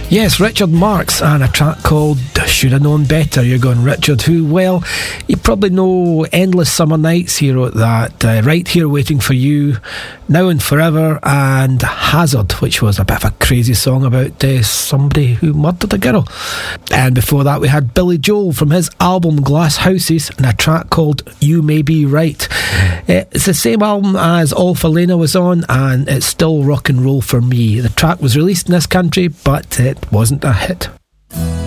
Yes, Richard Marx, and a track called Should Have Known Better. You're going, Richard, who, well, you probably know Endless Summer Nights. He wrote that, Right Here Waiting For You, Now and Forever, and Hazard, which was a bit of a crazy song about somebody who murdered a girl. And before that we had Billy Joel from his album Glass Houses, and a track called You May Be Right. It's the same album as All For Lena was on, and it's still rock and roll for me. The track was released in this country, but it wasn't a hit.